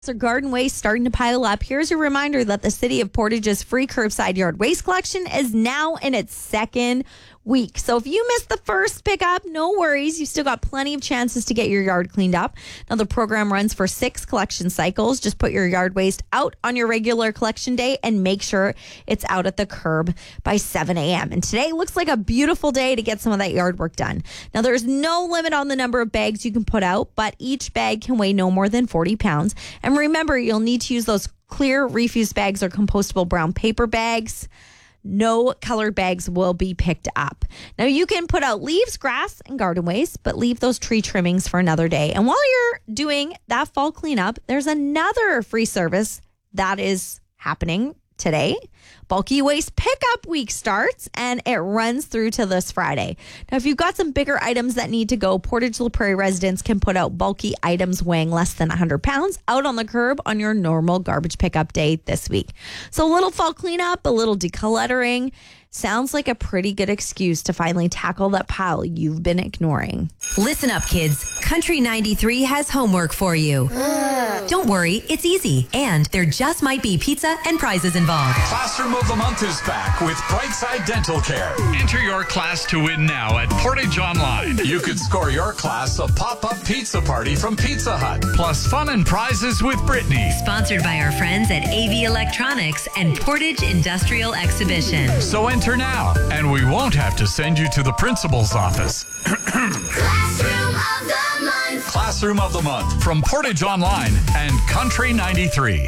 Or garden waste starting to pile up. Here's a reminder that the City of Portage's free curbside yard waste collection is now in its second week. So if you missed the first pickup, no worries. You still got plenty of chances to get your yard cleaned up. Now the program runs for 6 collection cycles. Just put your yard waste out on your regular collection day and make sure it's out at the curb by 7 a.m. And today looks like a beautiful day to get some of that yard work done. Now there's no limit on the number of bags you can put out, but each bag can weigh no more than 40 pounds. And remember, you'll need to use those clear refuse bags or compostable brown paper bags. No colored bags will be picked up. Now you can put out leaves, grass, and garden waste, but leave those tree trimmings for another day. And while you're doing that fall cleanup, there's another free service that is happening today. Bulky waste pickup week starts and it runs through to this Friday. Now, if you've got some bigger items that need to go, Portage La Prairie residents can put out bulky items weighing less than 100 pounds out on the curb on your normal garbage pickup day this week. So a little fall cleanup, a little decluttering. Sounds like a pretty good excuse to finally tackle that pile you've been ignoring. Listen up, kids. Country 93 has homework for you. Don't worry, it's easy. And there just might be pizza and prizes involved. Classroom of the Month is back with Brightside Dental Care. Enter your class to win now at Portage Online. You could score your class a pop-up pizza party from Pizza Hut. Plus fun and prizes with Brittany. Sponsored by our friends at AV Electronics and Portage Industrial Exhibition. So enter now, and we won't have to send you to the principal's office. Classroom of the Month. Classroom of the Month from Portage Online and Country 93.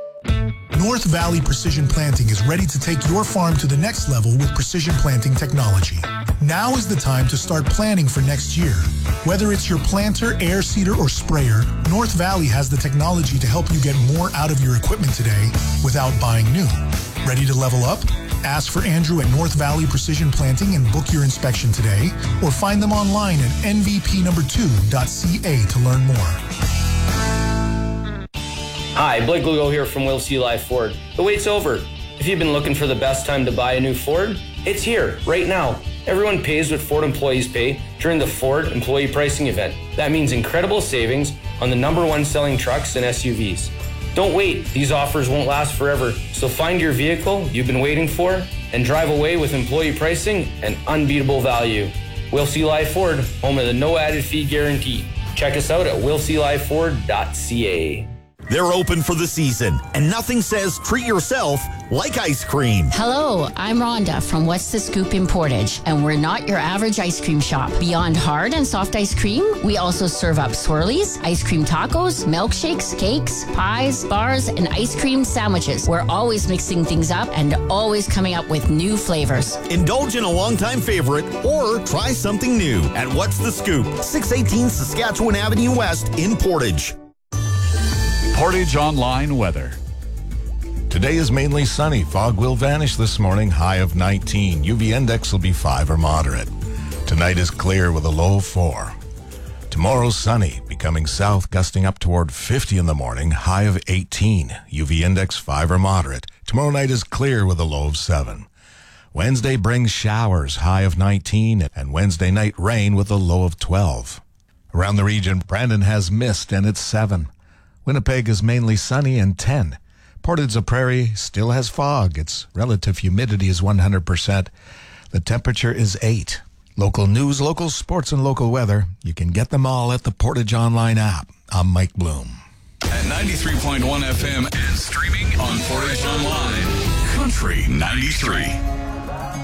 North Valley Precision Planting is ready to take your farm to the next level with precision planting technology. Now is the time to start planning for next year. Whether it's your planter, air seeder, or sprayer, North Valley has the technology to help you get more out of your equipment today without buying new. Ready to level up? Ask for Andrew at North Valley Precision Planting and book your inspection today, or find them online at nvp2.ca to learn more. Hi, Blake Lugo here from Will C. Live Ford. The wait's over. If you've been looking for the best time to buy a new Ford, it's here, right now. Everyone pays what Ford employees pay during the Ford Employee Pricing Event. That means incredible savings on the #1 selling trucks and SUVs. Don't wait. These offers won't last forever. So find your vehicle you've been waiting for and drive away with employee pricing and unbeatable value. Will C. Live Ford, home of the no added fee guarantee. Check us out at willcliveford.ca. They're open for the season, and nothing says treat yourself like ice cream. Hello, I'm Rhonda from What's the Scoop in Portage, and we're not your average ice cream shop. Beyond hard and soft ice cream, we also serve up swirlies, ice cream tacos, milkshakes, cakes, pies, bars, and ice cream sandwiches. We're always mixing things up and always coming up with new flavors. Indulge in a longtime favorite or try something new at What's the Scoop, 618 Saskatchewan Avenue West in Portage. Portage Online weather. Today is mainly sunny. Fog will vanish this morning, high of 19. UV index will be 5 or moderate. Tonight is clear with a low of 4. Tomorrow sunny, becoming south, gusting up toward 50 in the morning, high of 18. UV index 5 or moderate. Tomorrow night is clear with a low of 7. Wednesday brings showers, high of 19, and Wednesday night rain with a low of 12. Around the region, Brandon has mist and it's 7. Winnipeg is mainly sunny and 10. Portage La Prairie still has fog. Its relative humidity is 100%. The temperature is 8. Local news, local sports, and local weather. You can get them all at the Portage Online app. I'm Mike Bloom. At 93.1 FM and streaming on Portage Online. Country 93.